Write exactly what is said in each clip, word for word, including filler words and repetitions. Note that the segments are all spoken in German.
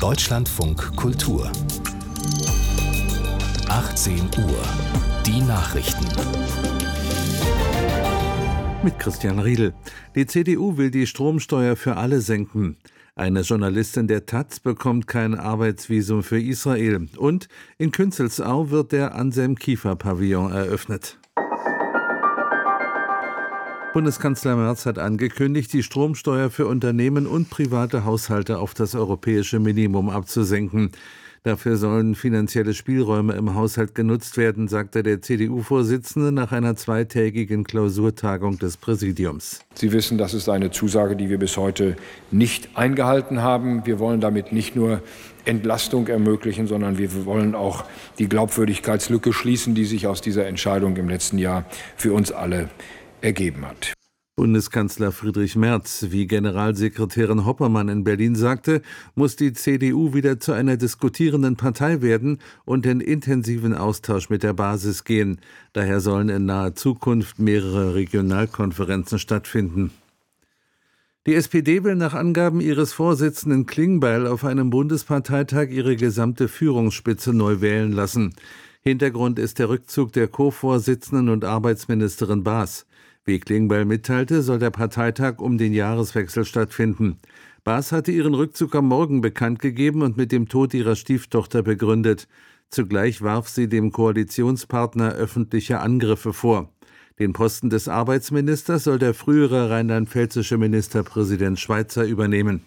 Deutschlandfunk Kultur. achtzehn Uhr. Die Nachrichten. Mit Christian Riedel. Die C D U will die Stromsteuer für alle senken. Eine Journalistin der Taz bekommt kein Arbeitsvisum für Israel. Und in Künzelsau wird der Anselm-Kiefer-Pavillon eröffnet. Bundeskanzler Merz hat angekündigt, die Stromsteuer für Unternehmen und private Haushalte auf das europäische Minimum abzusenken. Dafür sollen finanzielle Spielräume im Haushalt genutzt werden, sagte der C D U-Vorsitzende nach einer zweitägigen Klausurtagung des Präsidiums. Sie wissen, das ist eine Zusage, die wir bis heute nicht eingehalten haben. Wir wollen damit nicht nur Entlastung ermöglichen, sondern wir wollen auch die Glaubwürdigkeitslücke schließen, die sich aus dieser Entscheidung im letzten Jahr für uns alle ergeben hat. Bundeskanzler Friedrich Merz, wie Generalsekretärin Hoppermann in Berlin sagte, muss die C D U wieder zu einer diskutierenden Partei werden und in intensiven Austausch mit der Basis gehen. Daher sollen in naher Zukunft mehrere Regionalkonferenzen stattfinden. Die S P D will nach Angaben ihres Vorsitzenden Klingbeil auf einem Bundesparteitag ihre gesamte Führungsspitze neu wählen lassen. Hintergrund ist der Rückzug der Co-Vorsitzenden und Arbeitsministerin Baas. Wie Klingbeil mitteilte, soll der Parteitag um den Jahreswechsel stattfinden. Baas hatte ihren Rückzug am Morgen bekannt gegeben und mit dem Tod ihrer Stieftochter begründet. Zugleich warf sie dem Koalitionspartner öffentliche Angriffe vor. Den Posten des Arbeitsministers soll der frühere rheinland-pfälzische Ministerpräsident Schweizer übernehmen.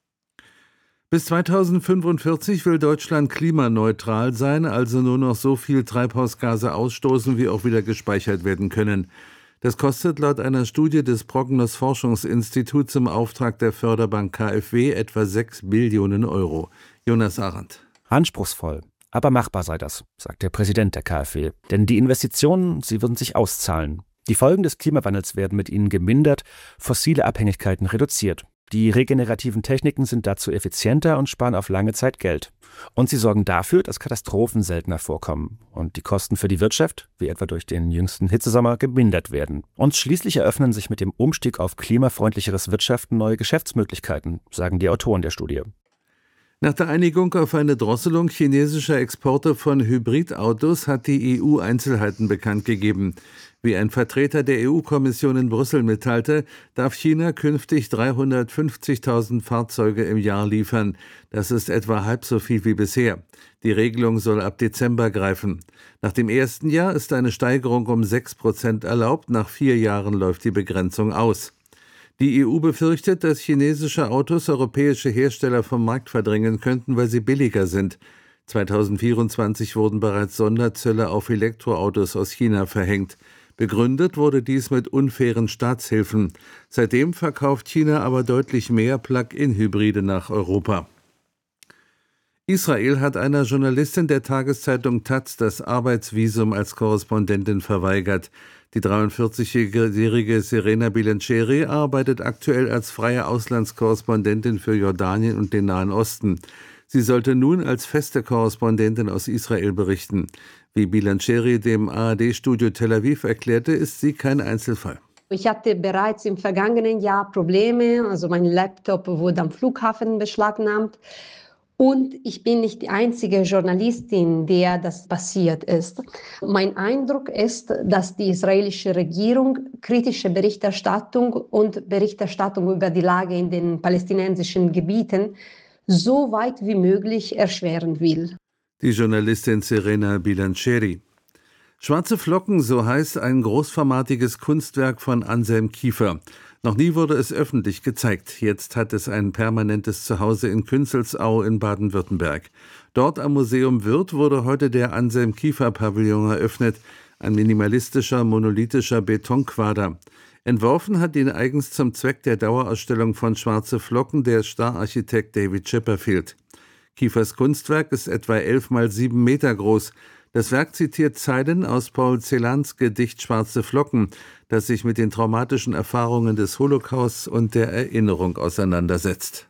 Bis zweitausendfünfundvierzig will Deutschland klimaneutral sein, also nur noch so viel Treibhausgase ausstoßen, wie auch wieder gespeichert werden können. Das kostet laut einer Studie des Prognos Forschungsinstituts im Auftrag der Förderbank K f W etwa sechs Billionen Euro. Jonas Arendt. Anspruchsvoll, aber machbar sei das, sagt der Präsident der K f W. Denn die Investitionen, sie würden sich auszahlen. Die Folgen des Klimawandels werden mit ihnen gemindert, fossile Abhängigkeiten reduziert. Die regenerativen Techniken sind dazu effizienter und sparen auf lange Zeit Geld. Und sie sorgen dafür, dass Katastrophen seltener vorkommen und die Kosten für die Wirtschaft, wie etwa durch den jüngsten Hitzesommer, gemindert werden. Und schließlich eröffnen sich mit dem Umstieg auf klimafreundlicheres Wirtschaften neue Geschäftsmöglichkeiten, sagen die Autoren der Studie. Nach der Einigung auf eine Drosselung chinesischer Exporte von Hybridautos hat die E U Einzelheiten bekannt gegeben. Wie ein Vertreter der E U-Kommission in Brüssel mitteilte, darf China künftig dreihundertfünfzigtausend Fahrzeuge im Jahr liefern. Das ist etwa halb so viel wie bisher. Die Regelung soll ab Dezember greifen. Nach dem ersten Jahr ist eine Steigerung um sechs Prozent erlaubt. Nach vier Jahren läuft die Begrenzung aus. Die E U befürchtet, dass chinesische Autos europäische Hersteller vom Markt verdrängen könnten, weil sie billiger sind. zweitausendvierundzwanzig wurden bereits Sonderzölle auf Elektroautos aus China verhängt. Begründet wurde dies mit unfairen Staatshilfen. Seitdem verkauft China aber deutlich mehr Plug-in-Hybride nach Europa. Israel hat einer Journalistin der Tageszeitung Taz das Arbeitsvisum als Korrespondentin verweigert. Die dreiundvierzigjährige Serena Bilancieri arbeitet aktuell als freie Auslandskorrespondentin für Jordanien und den Nahen Osten. Sie sollte nun als feste Korrespondentin aus Israel berichten. Wie Bilancieri dem A R D-Studio Tel Aviv erklärte, ist sie kein Einzelfall. Ich hatte bereits im vergangenen Jahr Probleme, also mein Laptop wurde am Flughafen beschlagnahmt. Und ich bin nicht die einzige Journalistin, der das passiert ist. Mein Eindruck ist, dass die israelische Regierung kritische Berichterstattung und Berichterstattung über die Lage in den palästinensischen Gebieten so weit wie möglich erschweren will. Die Journalistin Serena Bilancieri. Schwarze Flocken, so heißt ein großformatiges Kunstwerk von Anselm Kiefer. Noch nie wurde es öffentlich gezeigt. Jetzt hat es ein permanentes Zuhause in Künzelsau in Baden-Württemberg. Dort am Museum Würth wurde heute der Anselm-Kiefer-Pavillon eröffnet, ein minimalistischer, monolithischer Betonquader. Entworfen hat ihn eigens zum Zweck der Dauerausstellung von Schwarze Flocken der Stararchitekt David Chipperfield. Kiefers Kunstwerk ist etwa elf mal sieben Meter groß. Das Werk zitiert Zeilen aus Paul Celans Gedicht Schwarze Flocken, das sich mit den traumatischen Erfahrungen des Holocaust und der Erinnerung auseinandersetzt.